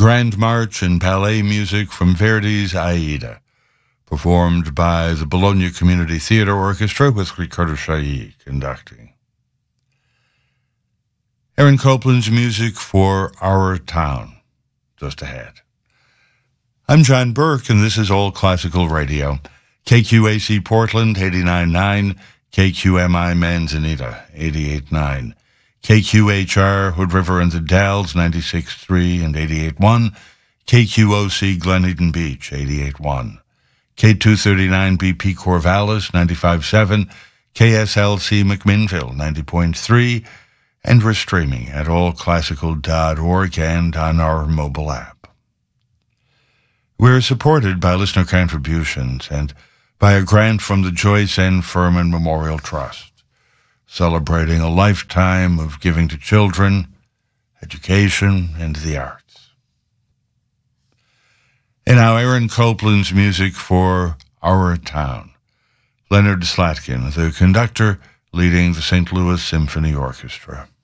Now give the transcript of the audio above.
Grand March and ballet music from Verdi's Aida, performed by the Bologna Community Theatre Orchestra with Riccardo Chailly conducting. Aaron Copland's music for Our Town, just ahead. I'm John Burke, and this is All Classical Radio. KQAC Portland, 89.9, KQMI Manzanita, 88.9, KQHR Hood River and the Dalles, 96.3 and 88.1, KQOC Glen Eden Beach, 88.1, K239 BP Corvallis, 95.7, KSLC McMinnville, 90.3, and we're streaming at allclassical.org and on our mobile app. We're supported by listener contributions and by a grant from the Joyce N. Furman Memorial Trust, celebrating a lifetime of giving to children, education, and the arts. And now Aaron Copland's music for Our Town. Leonard Slatkin, the conductor, leading the St. Louis Symphony Orchestra.